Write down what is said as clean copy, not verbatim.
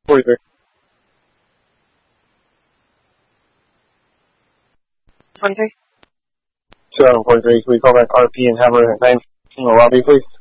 43. 23. 243, can we call back RP and have her at 9 in the lobby, please?